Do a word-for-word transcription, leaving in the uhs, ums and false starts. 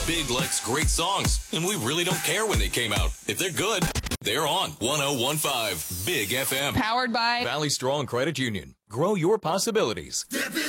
Big likes great songs, and we really don't care when they came out. If they're good, they're on one oh one point five Big F M. Powered by Valley Strong Credit Union. Grow your possibilities.